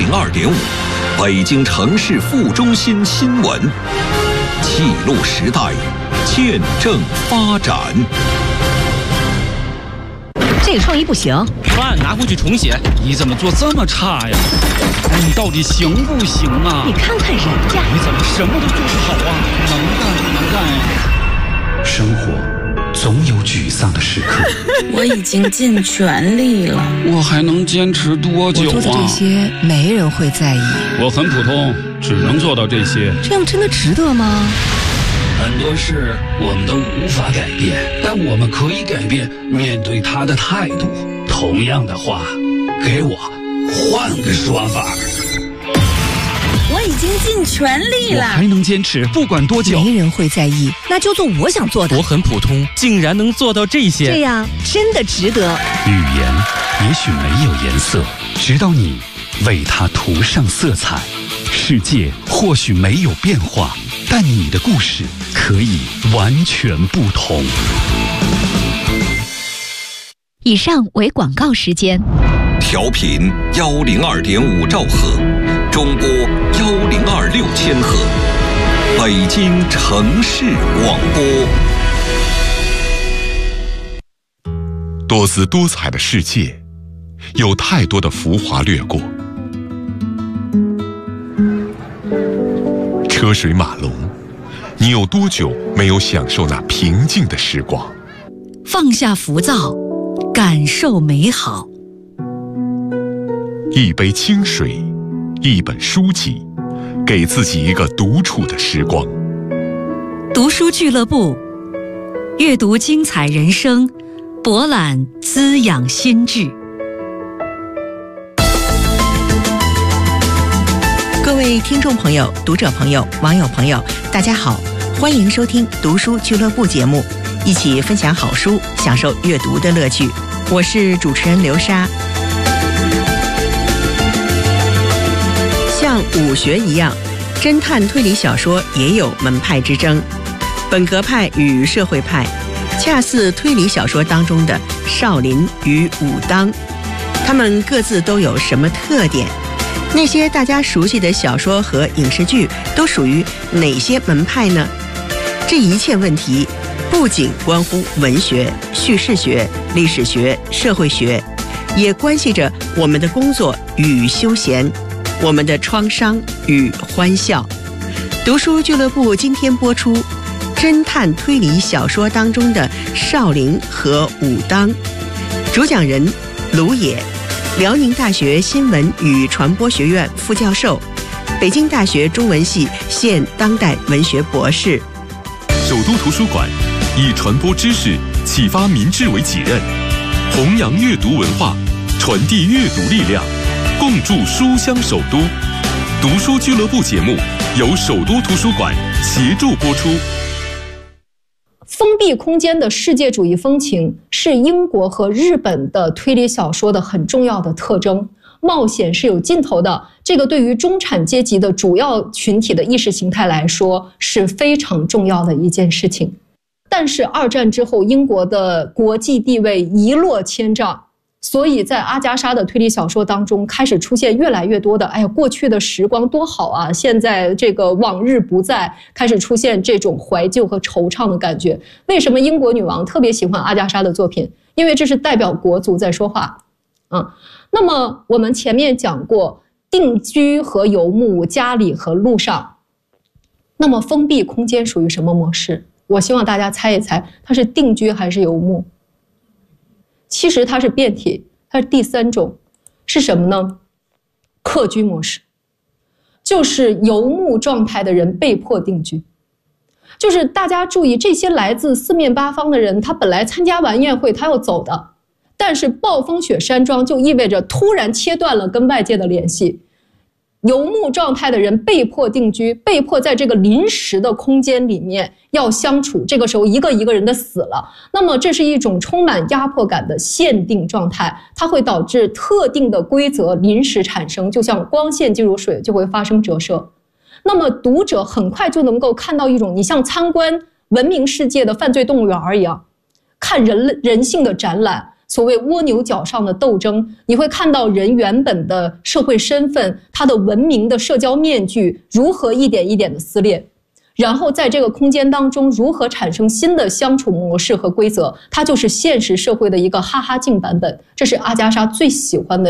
102.5，北京城市副中心新闻，记录时代，见证发展。 这个创意不行， 饭拿回去重写。你怎么做这么差呀？哎，你到底行不行啊？ 你看看人家， 你怎么什么都做不好啊？能干不能干呀？ 生活总有沮丧的时刻。 我已经尽全力了， 我还能坚持多久啊？ 我做的这些没人会在意。 我很普通，只能做到这些。 这样真的值得吗？ 很多事我们都无法改变，但我们可以改变面对它的态度。同样的话，给我换个说法。 我已经尽全力了， 我还能坚持，不管多久。 没人会在意，那就做我想做的。 我很普通，竟然能做到这些， 这样真的值得。 语言也许没有颜色，直到你为它涂上色彩。世界或许没有变化，但你的故事可以完全不同。 以上为广告时间。 调频102.5兆赫，中波1026千赫，北京城市广播。多姿多彩的世界，有太多的浮华掠过。车水马龙，你有多久没有享受那平静的时光？ 放下浮躁，感受美好。 一杯清水，一本书籍，给自己一个独处的时光。 读书俱乐部，阅读精彩人生，博览滋养心智。 各位听众朋友、读者朋友、网友朋友，大家好，欢迎收听读书俱乐部节目，一起分享好书，享受阅读的乐趣。我是主持人刘莎。像武学一样，侦探推理小说也有门派之争，本格派与社会派，恰似推理小说当中的少林与武当，他们各自都有什么特点？那些大家熟悉的小说和影视剧都属于哪些门派呢？这一切问题不仅关乎文学、叙事学、历史学、社会学，也关系着我们的工作与休闲，我们的创伤与欢笑。读书俱乐部今天播出侦探推理小说当中的少林和武当，主讲人卢野，辽宁大学新闻与传播学院副教授，北京大学中文系现当代文学博士。 首都图书馆以传播知识、启发民智为己任，弘扬阅读文化，传递阅读力量，共筑书香首都。读书俱乐部节目由首都图书馆协助播出。 封闭空间的世界主义风情是英国和日本的推理小说的很重要的特征。冒险是有尽头的，这个对于中产阶级的主要群体的意识形态来说是非常重要的一件事情。但是二战之后，英国的国际地位一落千丈，所以在阿加莎的推理小说当中开始出现越来越多的过去的时光多好啊，现在这个往日不再，开始出现这种怀旧和惆怅的感觉。为什么英国女王特别喜欢阿加莎的作品？因为这是代表国族在说话。那么我们前面讲过定居和游牧、家里和路上，那么封闭空间属于什么模式？我希望大家猜一猜，它是定居还是游牧？其实它是变体，它是第三种，是什么呢？客居模式，就是游牧状态的人被迫定居。就是大家注意，这些来自四面八方的人，他本来参加完宴会他要走的，但是暴风雪山庄就意味着突然切断了跟外界的联系。游牧状态的人被迫定居，被迫在这个临时的空间里面要相处，这个时候一个一个人的死了，那么这是一种充满压迫感的限定状态，它会导致特定的规则临时产生，就像光线进入水就会发生折射。那么读者很快就能够看到一种，你像参观文明世界的犯罪动物园一样，看人性的展览。 所谓蜗牛角上的斗争，你会看到人原本的社会身份，他的文明的社交面具如何一点一点的撕裂，然后在这个空间当中如何产生新的相处模式和规则，它就是现实社会的一个哈哈镜版本。这是阿加莎最喜欢的